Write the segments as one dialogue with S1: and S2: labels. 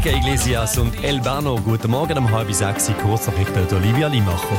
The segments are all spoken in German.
S1: Enrique Iglesias und El Bano. Guten Morgen, um 5:30 Kurznachrichten mit Olivia Limacher.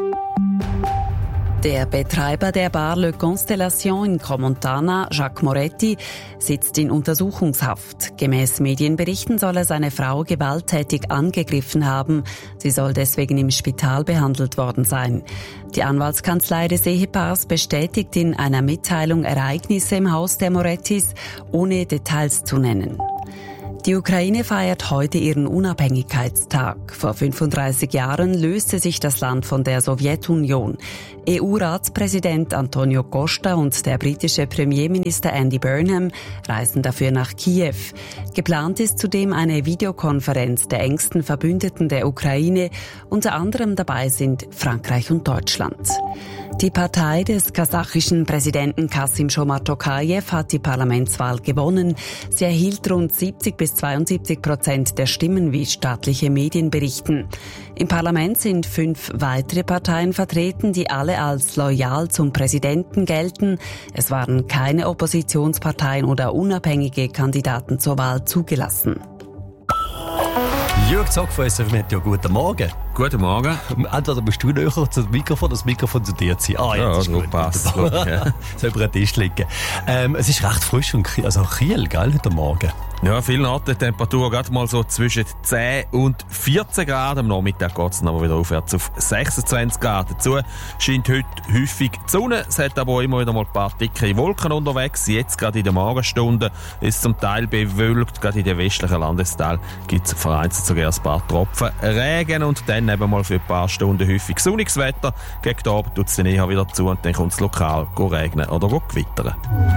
S2: Der Betreiber der Bar Le Constellation in Crans-Montana, Jacques Moretti, sitzt in Untersuchungshaft. Gemäß Medienberichten soll er seine Frau gewalttätig angegriffen haben. Sie soll deswegen im Spital behandelt worden sein. Die Anwaltskanzlei des Ehepaars bestätigt in einer Mitteilung Ereignisse im Haus der Morettis, ohne Details zu nennen. Die Ukraine feiert heute ihren Unabhängigkeitstag. Vor 35 Jahren löste sich das Land von der Sowjetunion. EU-Ratspräsident Antonio Costa und der britische Premierminister Andy Burnham reisen dafür nach Kiew. Geplant ist zudem eine Videokonferenz der engsten Verbündeten der Ukraine. Unter anderem dabei sind Frankreich und Deutschland. Die Partei des kasachischen Präsidenten Kassym-Jomart Tokajew hat die Parlamentswahl gewonnen. Sie erhielt rund 70-72% der Stimmen, wie staatliche Medien berichten. Im Parlament sind 5 weitere Parteien vertreten, die alle als loyal zum Präsidenten gelten. Es waren keine Oppositionsparteien oder unabhängige Kandidaten zur Wahl zugelassen.
S1: Jürg Zock von SRF Meteo, guten Morgen.
S3: Guten Morgen.
S1: Entweder bist du näher zum Mikrofon, das Mikrofon zu dir ziehen.
S3: Ja, das passt. Ja.
S1: So über den Tisch liegen. Es ist recht frisch und Kiel, gell, heute Morgen.
S3: Ja, vielen hat die Temperatur gerade mal so zwischen 10 und 14 Grad. Am Nachmittag geht es dann aber wieder aufwärts auf 26 Grad. Dazu scheint heute häufig die Sonne. Es hat aber auch immer wieder mal ein paar dicke Wolken unterwegs. Jetzt gerade in den Morgenstunden ist es zum Teil bewölkt. Gerade in den westlichen Landesteilen gibt es vereinzelt sogar ein paar Tropfen Regen und dann eben mal für ein paar Stunden häufig sonniges Wetter. Gegen Abend tut es dann eher wieder zu und dann kommt es lokal regnen oder gewittern.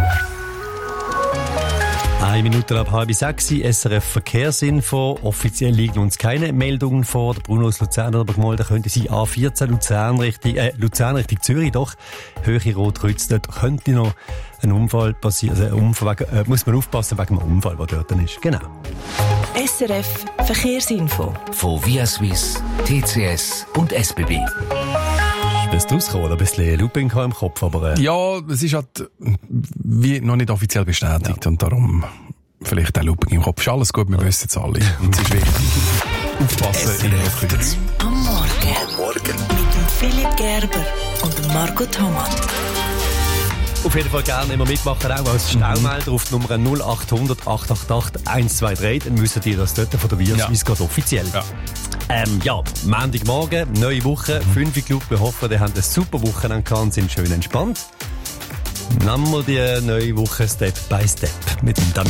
S1: 1 Minute ab 5:30, SRF Verkehrsinfo. Offiziell liegen uns keine Meldungen vor. Der Bruno aus Luzern hat aber gemeldet, da könnte sie A14 Luzern Richtung Zürich, doch Höhe Rot-Rütz, dort könnte noch ein Unfall passieren. Also muss man aufpassen wegen dem Unfall, der dort ist. Genau.
S4: SRF Verkehrsinfo.
S5: Von Via Suisse, TCS und SBB.
S1: Das rauskommen, ein bisschen Looping im Kopf, aber...
S6: Ja, es ist halt wie noch nicht offiziell bestätigt und darum vielleicht auch Looping im Kopf. Ist alles gut, wir wissen es alle. Und es ist wichtig. Aufpassen in der Rückkreuz.
S4: Am Morgen. Mit dem Philipp Gerber und dem Marco Thomann.
S1: Auf jeden Fall gerne immer mitmachen, auch als Staumelder auf die Nummer 0800 888 123. Dann müssen die das dort von der Via Suisse gerade offiziell. Ja, Montagmorgen, neue Woche, 5 Club. Wir hoffen, ihr habt eine super Wochenende gehabt und sind schön entspannt. Nehmen wir die neue Woche Step by Step mit dem